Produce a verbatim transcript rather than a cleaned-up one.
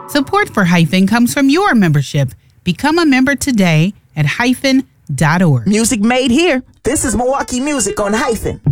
Support for Hyphen comes from your membership. Become a member today at hyphen dot org. Music made here. This is Milwaukee Music on Hyphen.